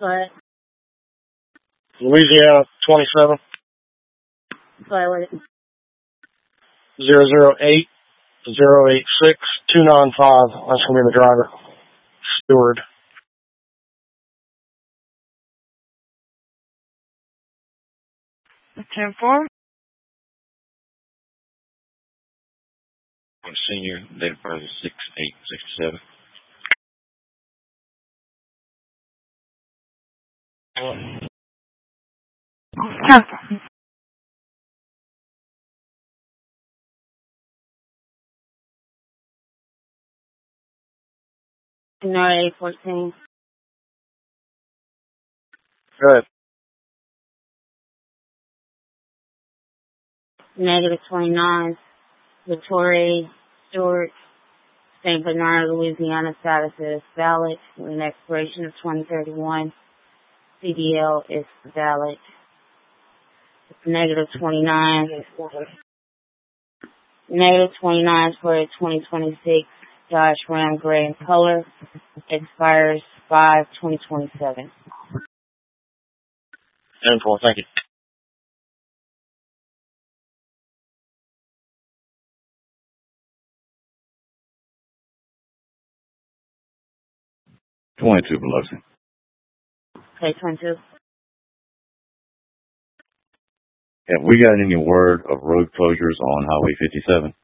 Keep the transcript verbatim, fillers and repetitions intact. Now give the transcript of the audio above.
What? Louisiana twenty-seven. What was it? Zero zero eight zero eight six two nine five. That's gonna be the driver. Steward. ten four. I'm senior, date of birth is six eight sixty-seven. January eight fourteen. Good. Negative twenty-nine. Vittori Stewart, Saint Bernard, Louisiana. Status is valid. With an expiration of twenty thirty-one. C D L is valid. Negative twenty-nine. Negative twenty-nine for a twenty twenty-six Dodge Ram gray in color. Expires five twenty twenty-seven. ten four, thank you. twenty-two Biloxi. Okay, twenty-two. Have we got any word of road closures on Highway fifty-seven?